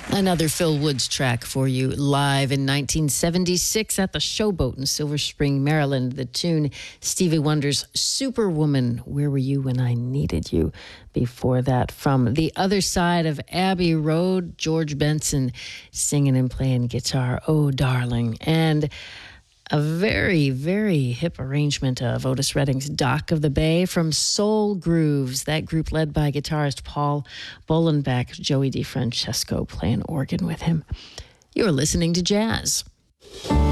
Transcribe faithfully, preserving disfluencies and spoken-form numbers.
Another Phil Woods track for you, live in nineteen seventy-six at the Showboat in Silver Spring, Maryland. The tune, Stevie Wonder's Superwoman, Where Were You When I Needed You? Before that, from the other side of Abbey Road, George Benson singing and playing guitar, Oh Darling. And a very, very hip arrangement of Otis Redding's Dock of the Bay from Soul Grooves, that group led by guitarist Paul Bolenbeck, Joey DeFrancesco playing organ with him. You're listening to Jazz.